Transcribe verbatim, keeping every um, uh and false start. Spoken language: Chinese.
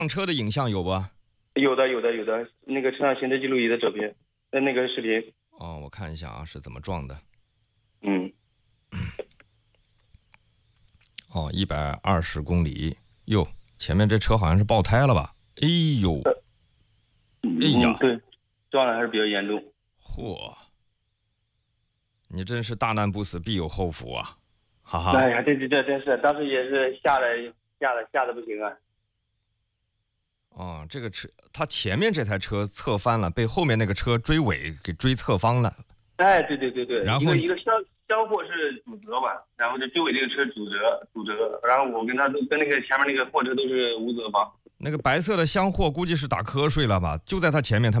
上车的影像有吧？ 有的，有的，有的，那个车上行车记录仪的照片，呃，那个视频。 哦，我看一下啊，是怎么撞的？ 嗯。 哦，一百二十公里，哟，前面这车好像是爆胎了吧？哎呦，哎呀， 嗯，对，撞的还是比较严重。 嚯，你真是大难不死必有后福啊！哈哈。 哎呀，这这这真是，当时也是吓得吓得吓得不行啊。 哦，这个车，它前面这台车侧翻了，被后面那个车追尾给追侧方了。 哎，对对对对， 然后一个一个厢厢货是主辙吧，然后这追尾这个车主辙主辙，然后我跟他都跟那个前面那个货车都是无责方。 那个白色的厢货估计是打瞌睡了吧？就在他前面，他